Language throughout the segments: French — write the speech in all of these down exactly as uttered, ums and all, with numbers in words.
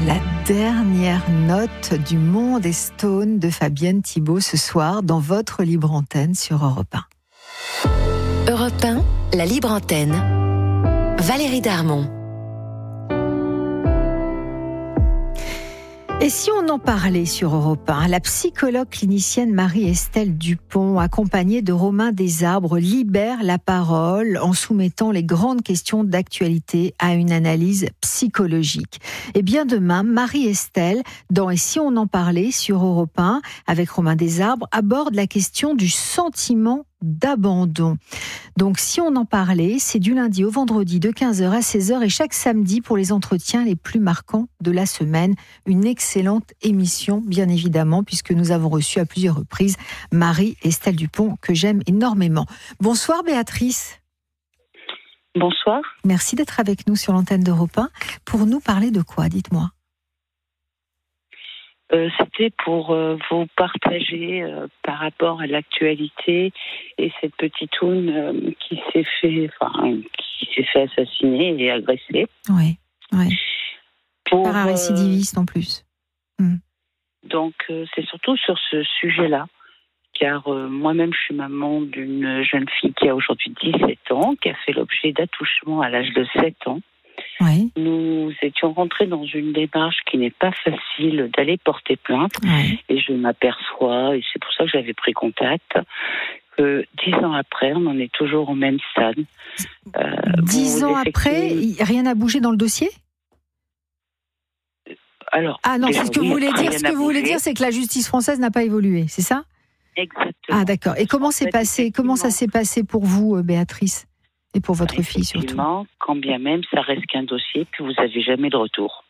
La dernière note du Monde est Stone de Fabienne Thibault ce soir dans votre libre antenne sur Europe un. Europe un, la libre antenne. Valérie Darmon. Et si on en parlait sur Europe un, la psychologue clinicienne Marie-Estelle Dupont, accompagnée de Romain Desarbres, libère la parole en soumettant les grandes questions d'actualité à une analyse psychologique. Et bien demain, Marie-Estelle, dans Et si on en parlait sur Europe un, avec Romain Desarbres, aborde la question du sentiment d'abandon. Donc si on en parlait, c'est du lundi au vendredi de quinze heures à seize heures et chaque samedi pour les entretiens les plus marquants de la semaine. Une excellente émission, bien évidemment, puisque nous avons reçu à plusieurs reprises Marie-Estelle Dupont, que j'aime énormément. Bonsoir Béatrice. Bonsoir. Merci d'être avec nous sur l'antenne d'Europe un. Pour nous parler de quoi, dites-moi? Euh, c'était pour euh, vous partager euh, par rapport à l'actualité et cette petite toune euh, qui s'est fait, enfin, qui s'est fait assassiner et agresser. Oui, oui. Pour, par un récidiviste euh, en plus. Hmm. Donc euh, c'est surtout sur ce sujet-là, car euh, moi-même je suis maman d'une jeune fille qui a aujourd'hui dix-sept ans, qui a fait l'objet d'attouchement à l'âge de sept ans. Oui. Nous étions rentrés dans une démarche qui n'est pas facile d'aller porter plainte. Oui. Et je m'aperçois, et c'est pour ça que j'avais pris contact, que dix ans après, on en est toujours au même stade. Euh, dix ans après, rien n'a bougé dans le dossier? Alors, ah non, c'est ce que oui, vous voulez dire. Ce que vous voulez bougé. dire, c'est que la justice française n'a pas évolué, c'est ça? Exactement. Ah d'accord. Et comment s'est passé, comment ça s'est passé pour vous, Béatrice? Et pour votre fille surtout. Quand bien même ça reste qu'un dossier, puis vous n'avez jamais de retour.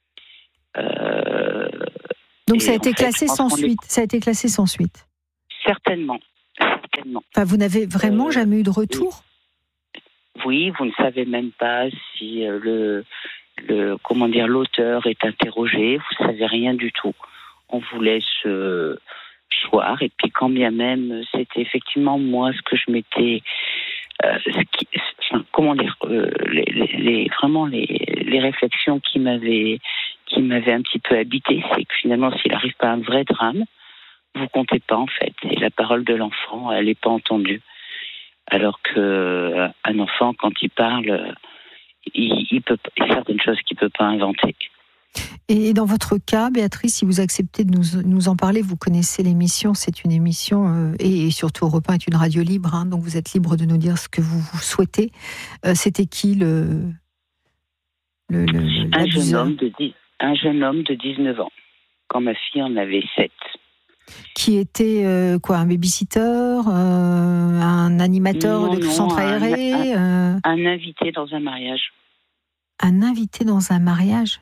Euh, Donc ça a été fait, classé sans suite. Est... Ça a été classé sans suite. Certainement, certainement. Enfin, vous n'avez vraiment euh, jamais eu de retour? Oui, vous ne savez même pas si euh, le, le, comment dire, l'auteur est interrogé. Vous savez rien du tout. On vous laisse euh, choir. Et puis quand bien même, c'était effectivement moi ce que je m'étais Euh, ce qui, enfin, comment dire, euh, les, les, les, vraiment les, les réflexions qui m'avaient, qui m'avaient un petit peu habité, c'est que finalement, s'il n'arrive pas un vrai drame, vous comptez pas en fait, et la parole de l'enfant, elle n'est pas entendue. Alors que euh, un enfant, quand il parle, il, il peut, il y a certaines choses qu'il peut pas inventer. Et dans votre cas, Béatrice, si vous acceptez de nous, nous en parler, vous connaissez l'émission, c'est une émission, euh, et, et surtout Europe un est une radio libre, hein, donc vous êtes libre de nous dire ce que vous, vous souhaitez. Euh, c'était qui le, le, le un, jeune homme de dix, un jeune homme de dix-neuf ans, quand ma fille en avait sept. Qui était euh, quoi, un babysitter, euh, un animateur non, de non, centre aéré un, un, euh... un invité dans un mariage. Un invité dans un mariage?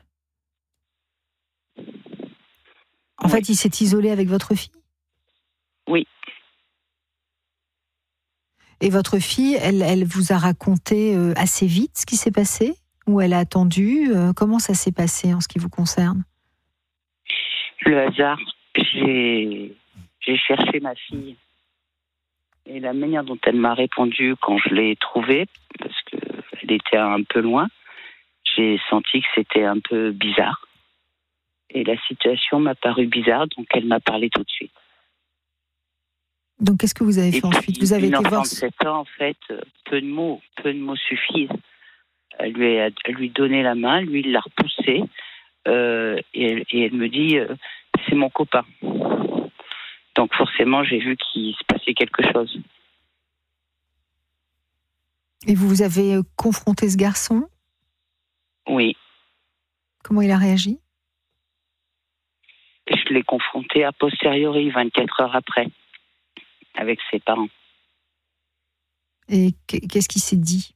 En oui. fait, il s'est isolé avec votre fille? Oui. Et votre fille, elle, elle vous a raconté euh, assez vite ce qui s'est passé? Ou elle a attendu? euh, Comment ça s'est passé en ce qui vous concerne? Le hasard. J'ai, j'ai cherché ma fille. Et la manière dont elle m'a répondu quand je l'ai trouvée, parce qu'elle était un peu loin, j'ai senti que c'était un peu bizarre. Et la situation m'a paru bizarre, donc elle m'a parlé tout de suite. Donc qu'est-ce que vous avez fait ensuite? Vous avez une été enfant voir de sept ans, en fait, peu de mots, peu de mots suffisent. Elle lui a elle lui donnait la main, lui il l'a repoussée, euh, et, elle, et elle me dit euh, c'est mon copain. Donc forcément j'ai vu qu'il se passait quelque chose. Et vous, vous avez confronté ce garçon? Oui. Comment il a réagi? Je l'ai confronté a posteriori, vingt-quatre heures après, avec ses parents. Et qu'est-ce qu'il s'est dit?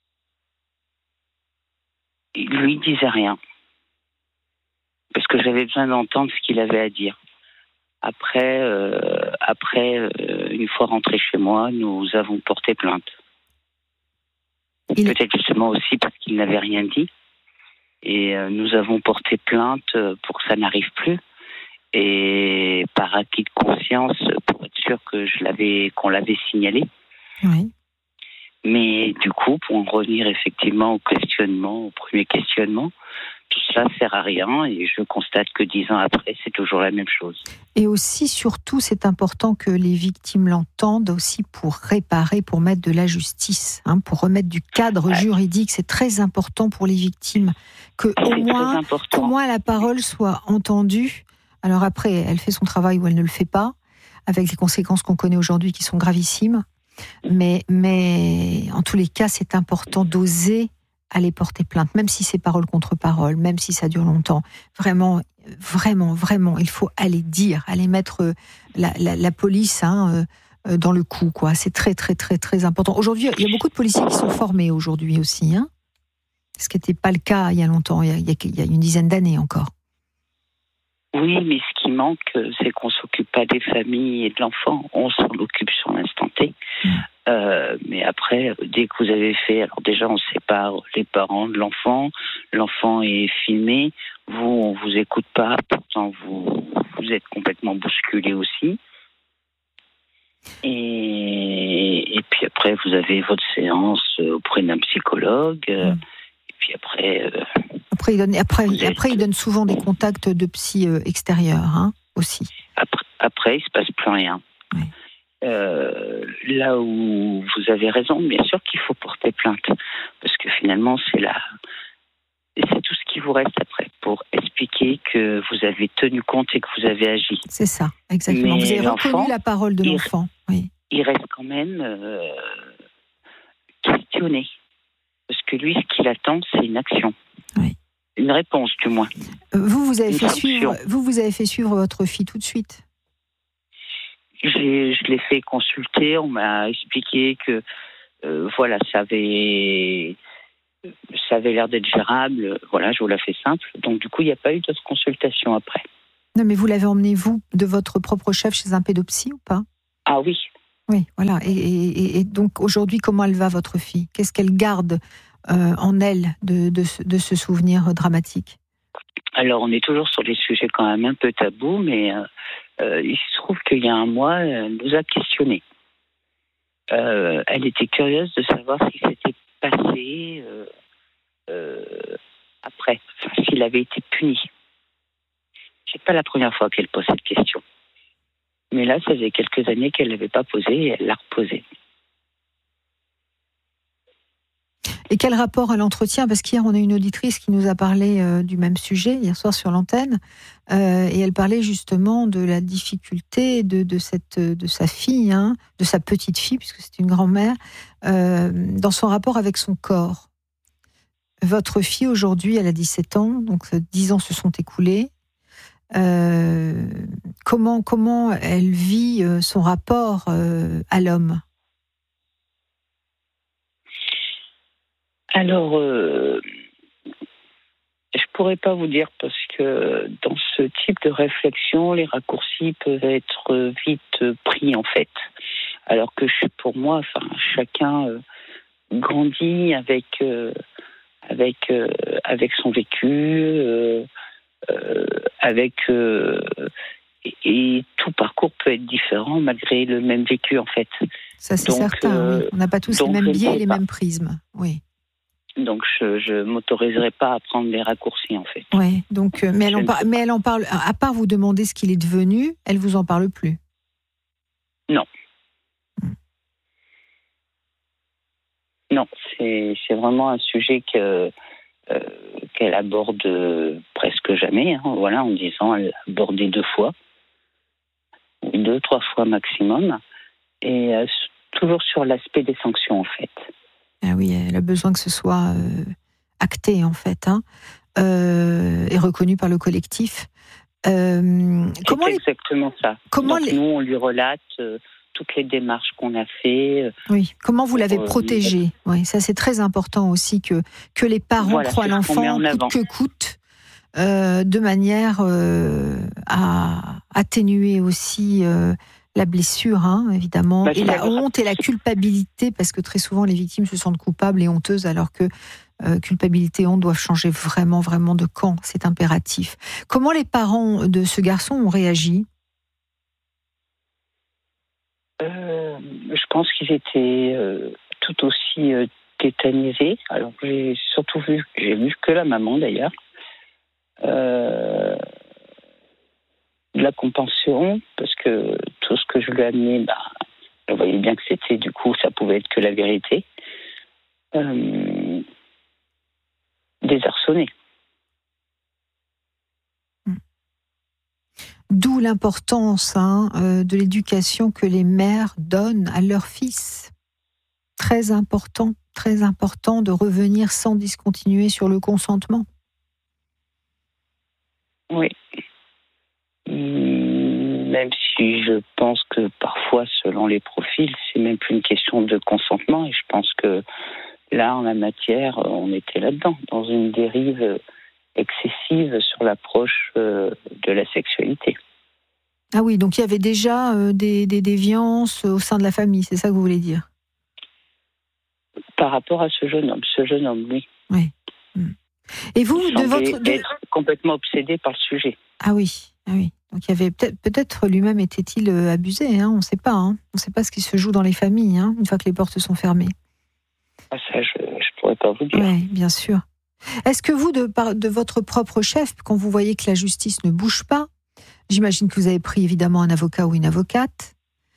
Il lui disait rien. Parce que j'avais besoin d'entendre ce qu'il avait à dire. Après, euh, après euh, une fois rentré chez moi, nous avons porté plainte. Il... Peut-être justement aussi parce qu'il n'avait rien dit. Et euh, nous avons porté plainte pour que ça n'arrive plus. Et par acquis de conscience, pour être sûr que je l'avais, qu'on l'avait signalé. Oui. Mais du coup, pour en revenir effectivement au questionnement, au premier questionnement, tout cela ne sert à rien et je constate que dix ans après, c'est toujours la même chose. Et aussi, surtout, c'est important que les victimes l'entendent aussi pour réparer, pour mettre de la justice, hein, pour remettre du cadre juridique. C'est très important pour les victimes que au moins, qu'au moins la parole soit entendue. Alors après, elle fait son travail ou elle ne le fait pas, avec les conséquences qu'on connaît aujourd'hui qui sont gravissimes. Mais, mais en tous les cas, c'est important d'oser aller porter plainte, même si c'est parole contre parole, même si ça dure longtemps. Vraiment, vraiment, vraiment, il faut aller dire, aller mettre la, la, la police hein, euh, dans le coup, quoi. C'est très, très, très, très important. Aujourd'hui, il y a beaucoup de policiers qui sont formés aujourd'hui aussi, hein, ce qui n'était pas le cas il y a longtemps, il y a, il y a une dizaine d'années encore. Oui, mais ce qui manque, c'est qu'on ne s'occupe pas des familles et de l'enfant. On s'en occupe sur l'instant T. Mmh. Euh, mais après, dès que vous avez fait... Alors déjà, on sépare les parents de l'enfant. L'enfant est filmé. Vous, on ne vous écoute pas. Pourtant, vous, vous êtes complètement bousculé aussi. Et, et puis après, vous avez votre séance auprès d'un psychologue. Mmh. Et puis après... Euh, Après, il donne, après, après, il donne souvent des contacts de psy euh, extérieurs, hein, aussi. Après, après, il ne se passe plus rien. Oui. Euh, là où vous avez raison, bien sûr qu'il faut porter plainte. Parce que finalement, c'est là. C'est tout ce qui vous reste après pour expliquer que vous avez tenu compte et que vous avez agi. C'est ça, exactement. Mais vous avez reconnu la parole de l'enfant. Il, oui. il reste quand même euh, questionné. Parce que lui, ce qu'il attend, c'est une action. Oui. Une réponse, du moins. Vous, vous avez, fait suivre, vous, vous avez fait suivre votre fille tout de suite? J'ai, Je l'ai fait consulter, on m'a expliqué que euh, voilà, ça avait, ça avait l'air d'être gérable. Voilà, je vous la fais simple. Donc, du coup, il n'y a pas eu d'autres consultations après. Non, mais vous l'avez emmenée, vous, de votre propre chef chez un pédopsie ou pas? Ah oui. Oui, voilà. Et, et, et donc, aujourd'hui, comment elle va, votre fille? Qu'est-ce qu'elle garde Euh, en elle de, de, de ce souvenir dramatique? Alors, on est toujours sur des sujets quand même un peu tabous, mais euh, euh, il se trouve qu'il y a un mois, elle nous a questionnés. Euh, elle était curieuse de savoir ce qui s'était passé euh, euh, après, enfin, s'il avait été puni. C'est pas la première fois qu'elle pose cette question. Mais là, ça faisait quelques années qu'elle ne l'avait pas posée et elle l'a reposée. Et quel rapport elle entretient? Parce qu'hier, on a une auditrice qui nous a parlé euh, du même sujet, hier soir sur l'antenne, euh, et elle parlait justement de la difficulté de, de, cette, de sa fille, hein, de sa petite fille, puisque c'est une grand-mère, euh, dans son rapport avec son corps. Votre fille, aujourd'hui, elle a dix-sept ans, donc dix ans se sont écoulés. Euh, comment, comment elle vit euh, son rapport euh, à l'homme? Alors, euh, je ne pourrais pas vous dire parce que dans ce type de réflexion, les raccourcis peuvent être vite pris en fait. Alors que pour moi, enfin, chacun euh, grandit avec, euh, avec, euh, avec son vécu, euh, euh, avec euh, et, et tout parcours peut être différent malgré le même vécu en fait. Ça c'est donc, certain. Euh, oui. On n'a pas tous les mêmes biais, les mêmes prismes. Oui. Donc, je ne m'autoriserai pas à prendre des raccourcis, en fait. Oui, donc, euh, mais, elle en par, mais elle en parle, à part vous demander ce qu'il est devenu, elle ne vous en parle plus? Non. Hmm. Non, c'est, c'est vraiment un sujet que, euh, qu'elle aborde presque jamais, hein, voilà, en disant elle l'a abordé deux fois, deux, trois fois maximum, et euh, toujours sur l'aspect des sanctions, en fait. Ah oui, elle a besoin que ce soit euh, acté, en fait, hein, euh, et reconnu par le collectif. Euh, c'est comment exactement les... ça. Comment Donc, les... nous, on lui relate euh, toutes les démarches qu'on a fait. Euh, oui, comment vous l'avez euh, protégée? Oui, ça, c'est très important aussi que, que les parents voilà, croient l'enfant coûte que coûte, euh, de manière euh, à atténuer aussi... Euh, la blessure, hein, évidemment, bah, et la honte et la culpabilité, parce que très souvent les victimes se sentent coupables et honteuses, alors que euh, culpabilité et honte doivent changer vraiment, vraiment de camp, c'est impératif. Comment les parents de ce garçon ont réagi? euh, Je pense qu'ils étaient euh, tout aussi euh, tétanisés. Alors j'ai surtout vu, j'ai vu que la maman d'ailleurs, Euh, la compensation, parce que tout ce que je lui ai amené, bah, je voyais bien que c'était, du coup, ça pouvait être que la vérité. Euh, désarçonné. D'où l'importance hein, euh, de l'éducation que les mères donnent à leurs fils. Très important, très important de revenir sans discontinuer sur le consentement. Oui. Même si je pense que parfois, selon les profils, c'est même plus une question de consentement. Et je pense que là, en la matière, on était là-dedans, dans une dérive excessive sur l'approche euh, de la sexualité. Ah oui, donc il y avait déjà euh, des, des déviances au sein de la famille, c'est ça que vous voulez dire? Par rapport à ce jeune homme, ce jeune homme, oui. Oui. Et vous, il de votre... De... être complètement obsédé par le sujet. Ah oui, ah oui. Donc il y avait peut-être, peut-être lui-même était-il abusé, hein, on ne sait pas. Hein. On ne sait pas ce qui se joue dans les familles, hein, une fois que les portes sont fermées. Ah, ça, je ne pourrais pas vous dire. Oui, bien sûr. Est-ce que vous, de, par, de votre propre chef, quand vous voyez que la justice ne bouge pas, j'imagine que vous avez pris évidemment un avocat ou une avocate,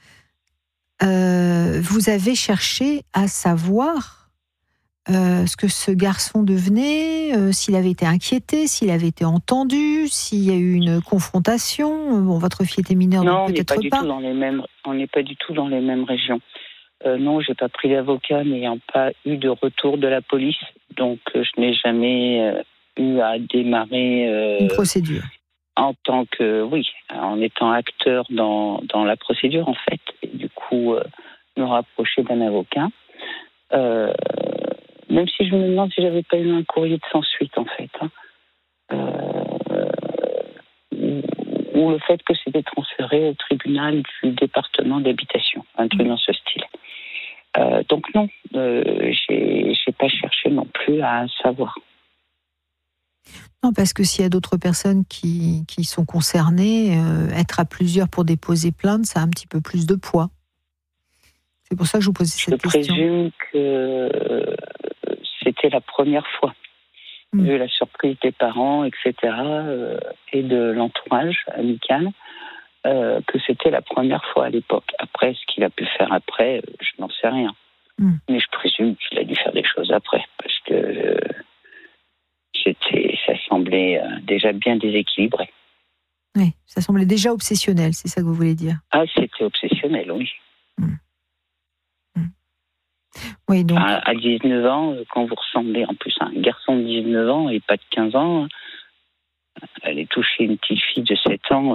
euh, vous avez cherché à savoir euh, ce que ce garçon devenait, euh, s'il avait été inquiété, s'il avait été entendu, s'il y a eu une confrontation. Bon, votre fille était mineure, non, donc peut-être on n'est pas, pas. Du tout dans les mêmes, on n'est pas du tout dans les mêmes régions. Euh, non, j'ai pas pris d'avocat, n'ayant pas eu de retour de la police, donc euh, je n'ai jamais euh, eu à démarrer euh, une procédure. En tant que, oui, en étant acteur dans dans la procédure en fait, et du coup euh, me rapprocher d'un avocat. Euh, même si je me demande si j'avais pas eu un courrier de sans suite en fait, hein. euh, ou le fait que c'était transféré au tribunal du département d'habitation, un truc dans ce style. Euh, donc non, euh, j'ai, j'ai pas cherché non plus à savoir. Non, parce que s'il y a d'autres personnes qui, qui sont concernées, euh, être à plusieurs pour déposer plainte, ça a un petit peu plus de poids. C'est pour ça que je vous posais cette je question. Je présume que c'était la première fois, mmh. vu la surprise des parents, et cetera, euh, et de l'entourage amical. Euh, que c'était la première fois à l'époque. Après, ce qu'il a pu faire après, je n'en sais rien. Mm. Mais je présume qu'il a dû faire des choses après, parce que euh, c'était, ça semblait euh, déjà bien déséquilibré. Oui, ça semblait déjà obsessionnel, c'est ça que vous voulez dire? Ah, c'était obsessionnel, oui. Mm. Mm. Oui, donc... À, à dix-neuf ans, quand vous ressemblez en plus à un garçon de dix-neuf ans et pas de quinze ans, aller toucher une petite fille de sept ans...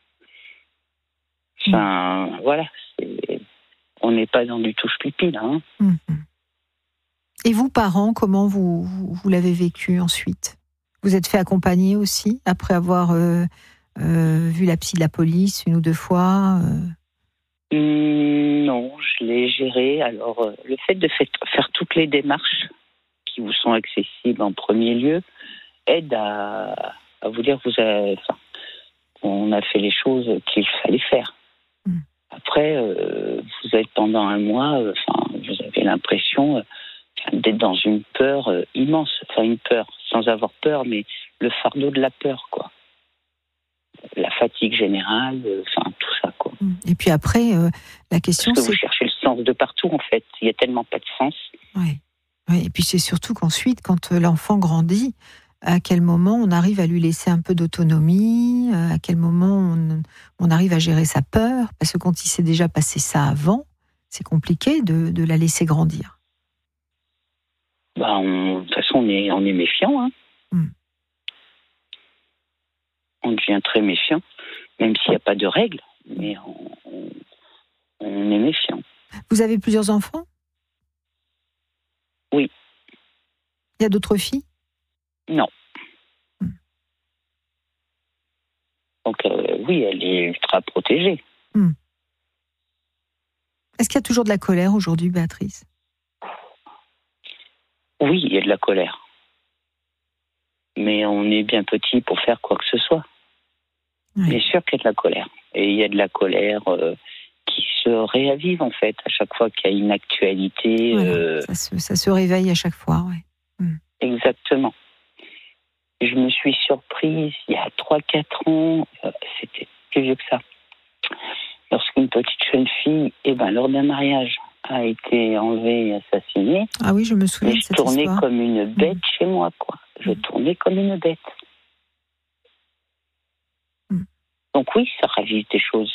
Enfin, mmh. voilà, c'est... on n'est pas dans du touche-pipi, là. Hein. Mmh. Et vous, parents, comment vous, vous, vous l'avez vécu ensuite? Vous êtes fait accompagner aussi, après avoir euh, euh, vu la psy de la police une ou deux fois euh... mmh, Non, je l'ai géré. Alors, euh, le fait de fait, faire toutes les démarches qui vous sont accessibles en premier lieu aide à, à vous dire que vous avez, enfin, on a fait les choses qu'il fallait faire. Après, euh, vous êtes pendant un mois, euh, enfin, vous avez l'impression euh, d'être dans une peur euh, immense. Enfin, une peur, sans avoir peur, mais le fardeau de la peur, quoi. La fatigue générale, euh, enfin, tout ça, quoi. Et puis après, euh, la question, Parce que c'est... vous cherchez le sens de partout, en fait. Il n'y a tellement pas de sens. Oui. Oui. Et puis c'est surtout qu'ensuite, quand l'enfant grandit, à quel moment on arrive à lui laisser un peu d'autonomie, à quel moment on, on arrive à gérer sa peur, parce que quand il s'est déjà passé ça avant, c'est compliqué de, de la laisser grandir. Bah, on, de toute façon, on est, on est méfiant. Hein. Mm. On devient très méfiant, même s'il n'y a pas de règles, mais on, on, on est méfiant. Vous avez plusieurs enfants? Oui. Il y a d'autres filles? Non. Hmm. Donc, euh, oui, elle est ultra protégée. Hmm. Est-ce qu'il y a toujours de la colère aujourd'hui, Béatrice? Oui, il y a de la colère. Mais on est bien petit pour faire quoi que ce soit. Oui. Bien sûr qu'il y a de la colère. Et il y a de la colère euh, qui se réavive, en fait, à chaque fois qu'il y a une actualité. Voilà, euh... ça, se, ça se réveille à chaque fois, oui. Hmm. Exactement. je me suis surprise il y a trois quatre ans, euh, c'était plus vieux que ça, lorsqu'une petite jeune fille, eh ben, lors d'un mariage, a été enlevée et assassinée. Ah oui, je me souviens et de je cette tournais histoire. comme une bête mmh. chez moi, quoi. Je mmh. tournais comme une bête. mmh. Donc oui, ça ravive des choses.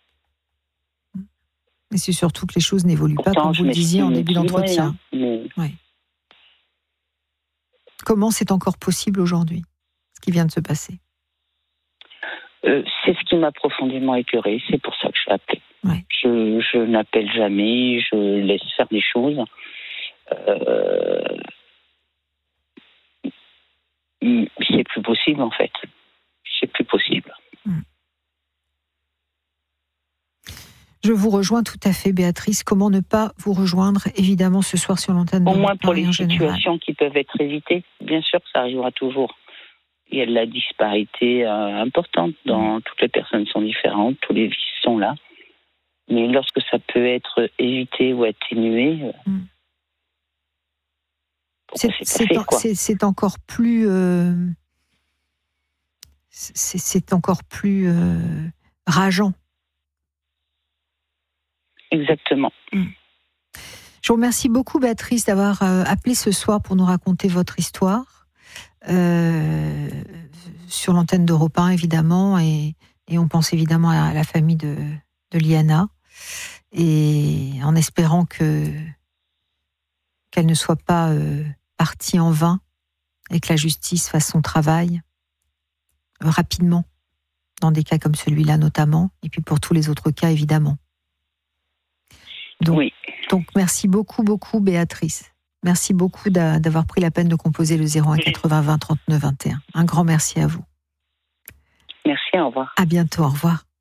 Mais c'est surtout que les choses n'évoluent Pourtant, pas, comme vous le disiez en début d'entretien. Hein, mais... oui. Comment c'est encore possible aujourd'hui, ce qui vient de se passer? euh, C'est ce qui m'a profondément écœurée, c'est pour ça que je l'ai appelé. Ouais. Je, je n'appelle jamais, je laisse faire les choses. Euh... C'est plus possible, en fait. C'est plus possible. Mmh. Je vous rejoins tout à fait, Béatrice. Comment ne pas vous rejoindre, évidemment, ce soir sur l'antenne de Au moins pour les situations général. Qui peuvent être évitées. Bien sûr que ça arrivera toujours. Il y a de la disparité euh, importante. Dans, toutes les personnes sont différentes, tous les vices sont là. Mais lorsque ça peut être évité ou atténué, mmh. c'est, c'est, c'est, fait, en, c'est, c'est encore plus, euh, c'est, c'est encore plus euh, rageant. Exactement. Mmh. Je vous remercie beaucoup, Béatrice, d'avoir euh, appelé ce soir pour nous raconter votre histoire euh, sur l'antenne d'Europe un, évidemment, et, et on pense évidemment à la famille de, de Liana, et en espérant que qu'elle ne soit pas euh, partie en vain et que la justice fasse son travail euh, rapidement, dans des cas comme celui-là notamment, et puis pour tous les autres cas, évidemment. Donc, oui. donc merci beaucoup, beaucoup, Béatrice. Merci beaucoup d'a, d'avoir pris la peine de composer le zéro un quatre-vingts vingt trente-neuf vingt et un. Un grand merci à vous. Merci, au revoir. À bientôt, au revoir.